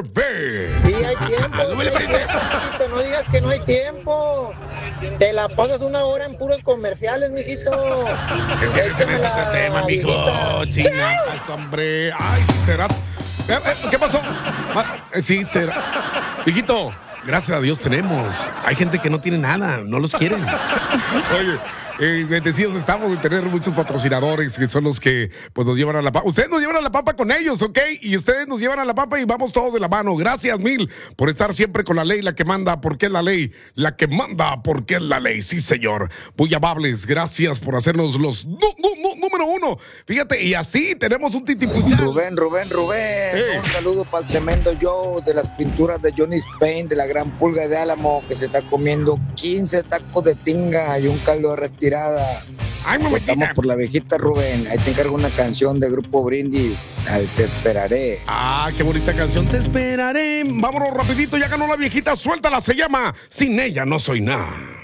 TV. Sí, hay tiempo. No digas que no hay tiempo. Te la pasas una hora en puros comerciales, mijito. Échame otro tema, mijo. Chingadas, hombre. Ay, será. ¿Qué pasó? Sí, será. Mijito, gracias a Dios tenemos. Hay gente que no tiene nada, no los quieren. Oye. Bendecidos estamos de tener muchos patrocinadores que son los que pues, nos llevan a la papa. Ustedes nos llevan a la papa con ellos, ¿ok? Y ustedes nos llevan a la papa y vamos todos de la mano. Gracias mil por estar siempre con la ley, la que manda, porque es la ley. La que manda, porque es la ley. Sí, señor. Muy amables. Gracias por hacernos los número uno. Fíjate, y así tenemos un titipuchán. Rubén. Un saludo para el tremendo Joe de las pinturas de Johnny Spain, de la Gran Pulga de Álamo, que se está comiendo 15 tacos de tinga y un caldo de retirada. Estamos por la viejita, Rubén. Ahí te encargo una canción de Grupo Brindis. Te esperaré. Ah, qué bonita canción. Te esperaré. Vámonos rapidito, ya ganó la viejita. Suéltala, se llama Sin ella no soy nada.